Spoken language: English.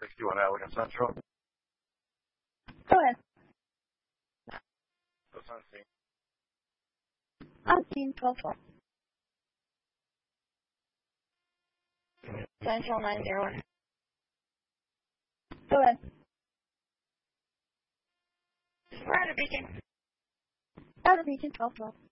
61 Allegan Central. Go ahead. What's on scene? On scene 1212. Central 901. Go ahead. We're out of Beacon. Out of Beacon 1212.